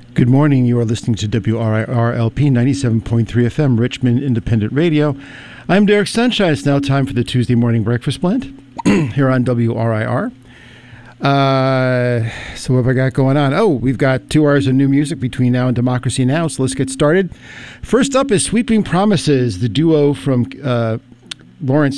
Good morning. You are listening to WRIR-LP 97.3 FM, Richmond Independent Radio. I'm Derek Sunshine. It's now time for the Tuesday Morning Breakfast Blend here on WRIR. So what have I got going on? Oh, we've got 2 hours of new music between now and Democracy Now!, so let's get started. First up is Sweeping Promises, the duo from Lawrence